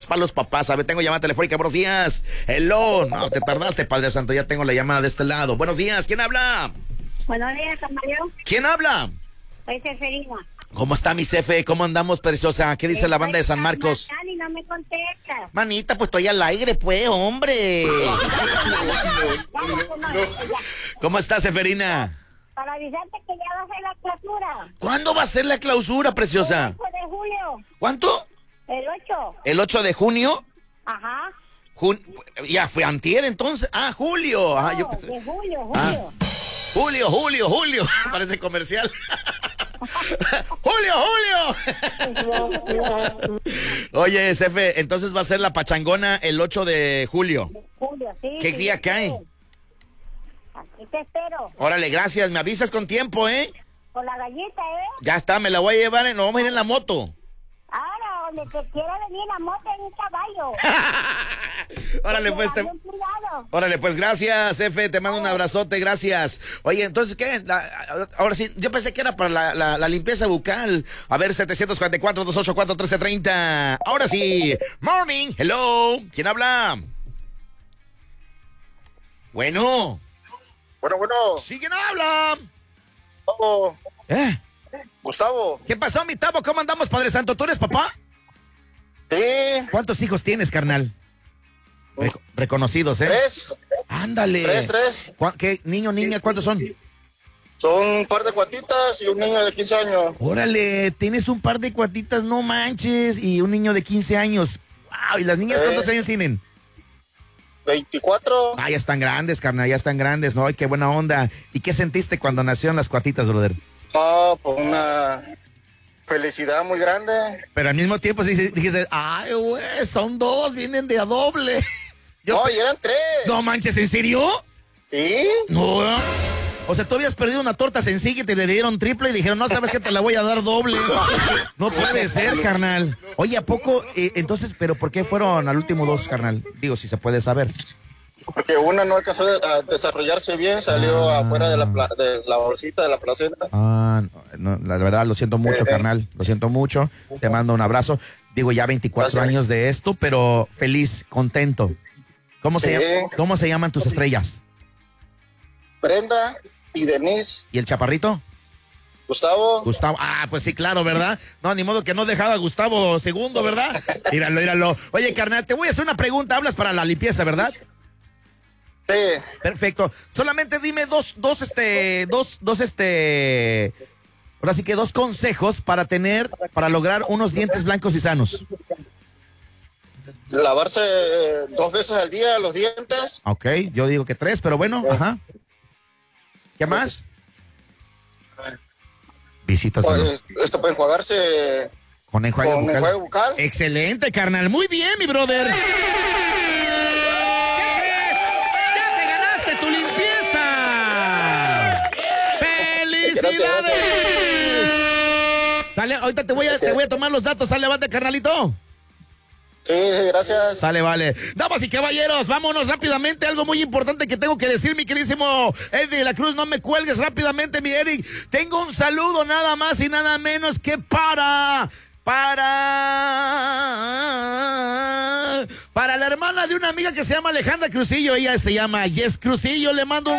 para los papás. A ver, tengo llamada telefónica. Buenos días. Hello. No, te tardaste, Padre Santo. Ya tengo la llamada de este lado. Buenos días. ¿Quién habla? Buenos días, Mario. ¿Quién habla? Soy Seferina. ¿Cómo está mi Cefe? ¿Cómo andamos, preciosa? ¿Qué dice la banda de San Marcos? Y no me contestas. Manita, pues estoy al aire, pues, hombre. ¿Cómo está, Seferina? Para avisarte que ya va a ser la clausura. ¿Cuándo va a ser la clausura, preciosa? El 8 de julio. ¿Cuánto? El 8. ¿El 8 de junio? Ajá. Ya fue antier, entonces. Ah, julio. No, Yo... de julio. Julio. Parece comercial. Julio. Oye, Cefe, entonces va a ser la pachangona el 8 de julio. Julio, sí. ¿Qué día cae? Aquí te espero. Órale, gracias. Me avisas con tiempo, ¿eh? Con la galleta, Ya está, me la voy a llevar. Nos vamos a ir en la moto. Ahora, donde te quiera venir la moto en un caballo. Órale, pues gracias, Cefe, te mando un abrazote, gracias. Oye, entonces, ¿qué? Ahora sí, yo pensé que era para la limpieza bucal. A ver, 744-284-1330. Ahora sí, morning, hello, ¿quién habla? Bueno. Sí, ¿quién habla? Gustavo. ¿Qué pasó, mi Tavo? ¿Cómo andamos, Padre Santo? ¿Tú eres papá? Sí. ¿Cuántos hijos tienes, carnal? Reconocidos, ¿eh? 3. Ándale. 3. ¿Qué? Niño, niña, ¿cuántos son? Son un par de cuatitas y un niño de 15 años. Órale, tienes un par de cuatitas, no manches, y un niño de 15 años. Wow, ¿y las niñas cuántos años tienen? 24. Ah, ya están grandes, carnal, ya están grandes, ¿no? Ay, qué buena onda. ¿Y qué sentiste cuando nacieron las cuatitas, brother? Pues una felicidad muy grande. Pero al mismo tiempo dijiste, ay, güey, son 2, vienen de a doble. Y eran 3. No manches, ¿en serio? Sí. No, o sea, tú habías perdido una torta sencilla y te le dieron triple y dijeron, no, ¿sabes qué? Te la voy a dar doble. No puede ser, carnal. Oye, ¿a poco? Entonces, ¿pero por qué fueron al último 2, carnal? Digo, si se puede saber. Porque una no alcanzó a desarrollarse bien, salió afuera de la bolsita de la placenta. No, la verdad, lo siento mucho, carnal. Lo siento mucho. Te mando un abrazo. Digo, ya 24 años de esto, pero feliz, contento. ¿Cómo se llaman tus estrellas? Brenda y Denise. ¿Y el chaparrito? Gustavo. Pues sí, claro, ¿verdad? No, ni modo que no dejaba a Gustavo segundo, ¿verdad? Míralo. Oye, carnal, te voy a hacer una pregunta. Hablas para la limpieza, ¿verdad? Sí. Perfecto. Solamente dime dos, ahora sí que 2 consejos para lograr unos dientes blancos y sanos. Lavarse 2 veces al día los dientes. Ok, yo digo que 3, pero bueno, ajá. ¿Qué más? Visitas. Esto puede enjuagarse con enjuague bucal. Excelente, carnal. Muy bien, mi brother. ¡Felicidades! Sale, ahorita te voy a tomar los datos. Sale, avante, carnalito. Sí, gracias. Sale, vale. Damas y caballeros, vámonos rápidamente. Algo muy importante que tengo que decir, mi queridísimo Eddie de la Cruz. No me cuelgues rápidamente, mi Eric. Tengo un saludo nada más y nada menos que para la hermana de una amiga que se llama Alejandra Crucillo. Ella se llama Yes Crucillo. Le mando un